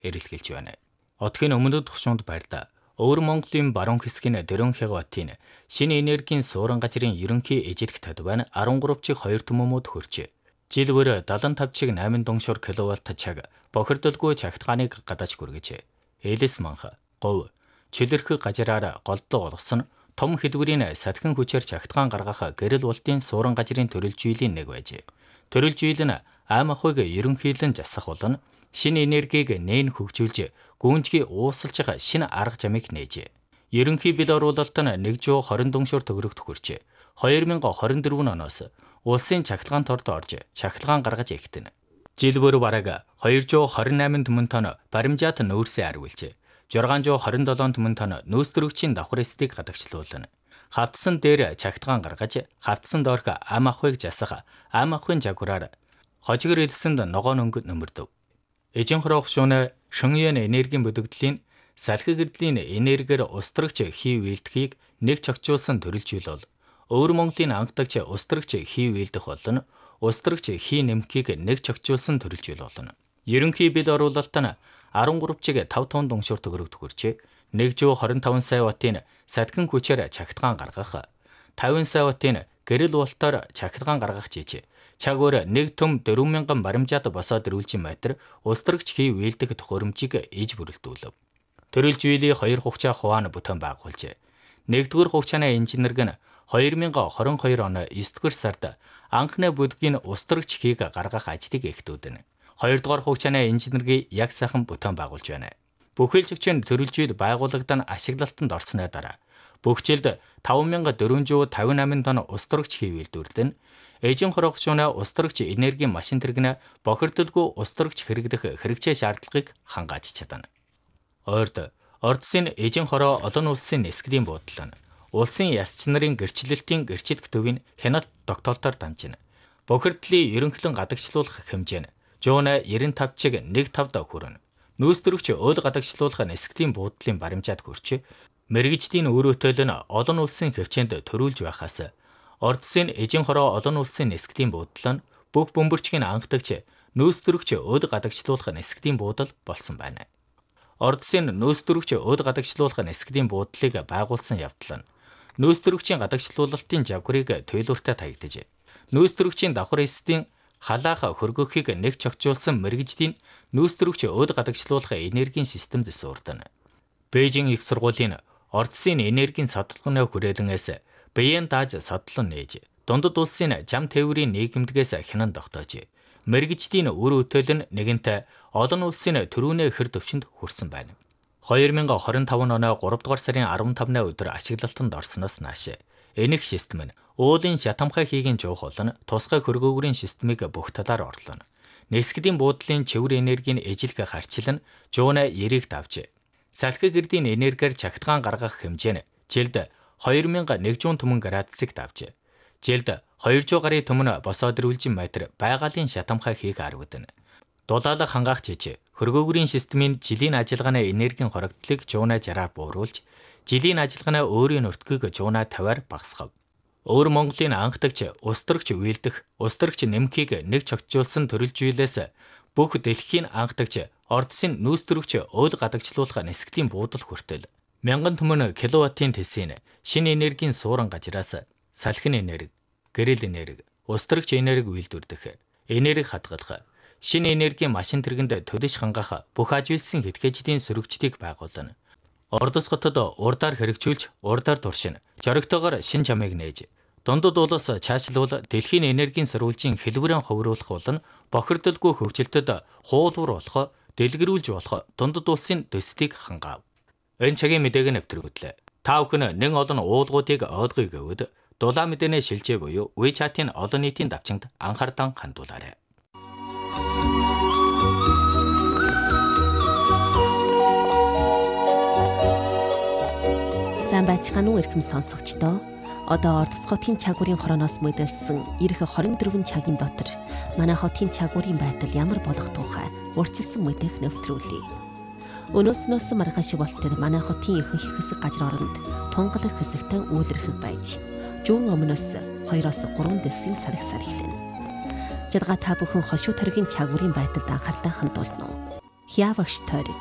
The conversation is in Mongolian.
эрэлхийлж байна. Одгийн өмнөд тушуунд барьда Өвөр Монголын баруун хэсгийн Дөрөн Хягбатын шинэ энергийн суурин газрын ерөнхий эжлэх тадван 13 2 төмөмөд хүрчээ. Жилбэр 75-8 дунгшуур киловатт цаг бохирдолгүй чагтгааныг гадаж хүргэжээ. Элэс манх, говь, чөлөрх газраар голдол олгосон том хэлбэрийн сатгин хүчээр чагтгаан гаргах гэрэл бултын суурин газрын төрөлжүйлийн нэг байжээ. Төрөлжүйл нь ам ахуйг ерөнхийлөн засах болон шинэ энергийг нээн хөгжүүлж гүнжгий уусалж байгаа шинэ арга замыг нээжээ. Ерөнхий бил оруулалт нь 120 дунгшуур төгрөгт хүрчээ. 2024 оноос улсын чагтгаан торд орж чагтгаан гаргаж эхтэн. Жилбөр бараг 228 түмэн тонн баримжаат нөөсөө арвилжээ. 627 түмэн тонн нөөсдөрөгчийн давхар эсдийг гадагшлуулна. Хавтсан дээр чагтгаан гаргаж хавтсан доорх ам ахуйг засах ам ахуйн жагвараар хожигэр эдсэнд ногоон өнгө нөмөрдөв. Эжин хороох шууны шөнгийн энергийн бүдэгдлийн салхи гэрдлийн энергиэр устрагч хий үйлдэхийг нэг чогчуулсан төрөлжүүл бол Өвөр Монголын ангидагч устрагч хий үйлдэх болон устрагч хий нэмхийг нэг чогчуулсан төрөлжүүл болно. Ерөнхий бил оруулалт нь 13-5 тонн дунгшуур төгрөгт хүрчээ. 125 сая ваттын сатгин хүчээр чагтгаан гаргах, 50 сая ваттын гэрэл уултаар чагтгаан гаргах жижиг. Чагвар 1 төм 4000 баримжаат босоод ирүүлжин метр устрагч хий үйлдэх төхөөрөмжийг ээж бүрэлдүүлв. Төрөлжүйлийн 2 хугацаа хуваан бүтээн байгуулжээ. 1-р хугацааны инженерг нь 2022 оны 9-р сард анхны бүдгийн устрагч хийг гаргах ажлыг эхлүүлнэ. 2-р хугацааны инженерийг яг сайхан бүтээн байгуулж байна. Бүхэлдэгчийн төрөлжүйд байгууллагад ашиглалтанд орсны дараа бүх жилд 5458 тонн устрагч хий үйлдвэрлэн эжин хороох шууны устрагч энергийн машин тэрэгнэ бохирдолгүй устрагч хэрэглэх хэрэгцээ шаардлагыг хангааж чадна. Ордсын эжин хороо олон улсын нисгэлийн буудлын улсын ясч нарын гэрчлэлтийн гэрчилх төвийн хяналт тогтоолтоор дамжина. Бохирдлын ерөнхлөн гадагшлуулах хэмжээ нь 195.15 хүрнэ. Нөөсдөрөгч уул гадагшлуулах нисгэлийн буудлын баримжаат хүрч мэрэгжлийн өөрөөтөл нь олон улсын хвчээнд төрүүлж байхаас Ордсын эжин хороо олон улсын нисгэлийн буудал нь бүх бөмбөрчгийн ангидагч нөөсдөрөгч уул гадагшлуулах нисгэлийн буудал болсон байна. Ордсын нөөсдөрөгч уул гадагшлуулах нисгэлийн буудлыг байгуулсан явдал нь нөөсдөрөгчийн гадагшлуулалтын жагварыг туйлууртай таягдаж, нөөсдөрөгчийн давхар эсдийн халаах хөргөхийг нэг чогчуулсан мэрэгжлийн нөөсдөрөгч уул гадагшлуулах энергийн системд суурдана. Бээжин их сургуулийн Ордсын энергийн садлганы хүрээлэнээс биеийн дааж садлан нээж, дундад улсын жам тээврийн нийгэмдгээс хянан тогтоож, мэрэгжлийн үр өтөл нь нэгэнтээ олон улсын төрүүнээ хэр төвчөнд хүрсэн байна. 2025 оны 3 дугаар сарын 15-ны өдөр ашиглалтанд орсноос нааш энэх систем нь уулын шатамхай хийгийн жуух болон тусгай хөргөөгрийн системийг бүх талаар орлоно. Нисгэлийн буудлын чивэр энергийн эжилг харьцал нь жууна 90-ыг давж, салхи гэрдийн энергиэр чагтгаан гаргах хэмжээ нь жилд 2100 түмэн градусыг давж, жилд 200 гарын түмэн босоод ирүүлжин метр байгалийн шатамхай хийх арвадна. Дулаалга хангаах жижиг хөргөөгрийн системийн жилийн ажиллагааны энергийн хорогдлыг жууна 60-аар бууруулж, жилийн ажиллагааны өөрийн өртгөг жууна 50-аар багасгав. Өвөр Монголын ангидагч устрагч үйлдэх, устрагч нэмхийг нэг чогчуулсан төрөлжүүлээс бүх дэлхийн ангидагч Ордсын нөөсдөрөгч уул гадагшлуулах нисгэлийн буудал хүртэл 1000 түмэн киловаттын тэсийн шинэ энергийн суурин газраас салхин энерги, гэрэл энерги, устрагч энерги үйлдвэрлэх, энерги хадгалах, шинэ энергийн машин тэргэнд төлөж хангах бүх ажилсан хэдгээжлийн сөрөгчдийг байгуулна. Ордос хотод урдаар хэрэгжүүлж, урдаар туршин, жоригтойгоор шин чамыг нээж, дундад улс чаашлуул дэлхийн энергийн сурвалжийн хэлбэрэн ховруулах болон бохирдолгүй хөгжилтөд хуулбар болох, дэлгэрүүлж болох дундад улсын төслийг хангаав. Энэ цагийн мэдээг нэвтрүүлээ. Та бүхэн нэн олон уулгуудыг ойлгоё гэвэл дулаан мэдээний шилжээ буюу WeChat-ийн олон нийтийн давчингд анхаардан хандуулаарай. Сайн байцгаана уу эрхэм сонсогчдоо. Одоо Ордос хотын чагварын хорооноос мэдээлсэн ирэх 24 цагийн дотор манай хотын чагварын байдал ямар болох тухай урьдчилсан мэдээг нэвтрүүлье. Өнөөснөөс маргааш болтер манай хотын ихэнх хэсэг газрын тунгалаг хэсэгтээ үүлэрхэг байж, жүүн өмнөөс 2-3 дэлсийн саргсаар хэлнэ. Жадгаа та бүхэн хошуу таргийн чагварын байдалд анхаарлаа хандуулна уу? Хявагш тойрог